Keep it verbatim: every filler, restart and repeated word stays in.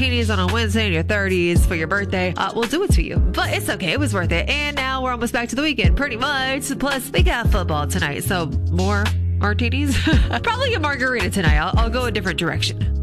martinis on a Wednesday in your thirties for your birthday, uh, we'll do it to you. But it's okay. It was worth it. And now we're almost back to the weekend, pretty much. Plus, we got football tonight, so more martinis. Probably a margarita tonight. I'll, I'll go a different direction.